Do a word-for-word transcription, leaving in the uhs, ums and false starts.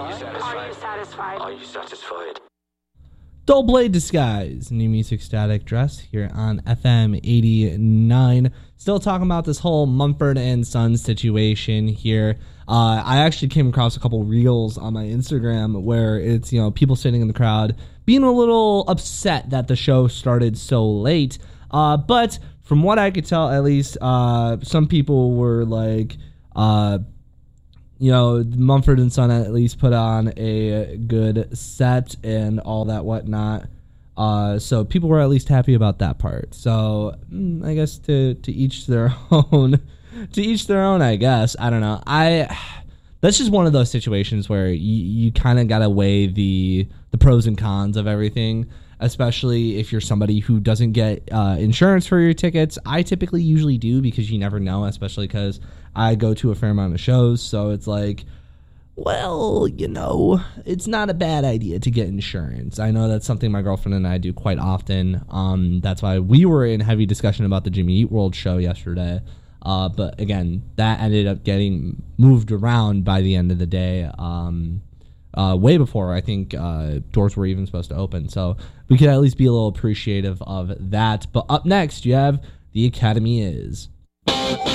Are you satisfied? Are you satisfied? Are you satisfied? Dull Blade Disguise, new music Static Dress here on F M eighty-nine. Still talking about this whole Mumford and Sons situation here. Uh, I actually came across a couple reels on my Instagram where it's, you know, people sitting in the crowd being a little upset that the show started so late. Uh, but from what I could tell, at least, uh, some people were like, uh, you know, Mumford and Son at least put on a good set and all that whatnot. Uh, so people were at least happy about that part. So mm, I guess to, to each their own, to each their own, I guess. I don't know. I, that's just one of those situations where you, you kind of got to weigh the, the pros and cons of everything, especially if you're somebody who doesn't get uh, insurance for your tickets. I typically usually do because you never know, especially because I go to a fair amount of shows. So it's like, well, you know, it's not a bad idea to get insurance. I know that's something my girlfriend and I do quite often. Um, that's why we were in heavy discussion about the Jimmy Eat World show yesterday. Uh, but again, that ended up getting moved around by the end of the day. Um, Uh, way before I think uh, doors were even supposed to open. So we could at least be a little appreciative of that. But up next, you have The Academy Is.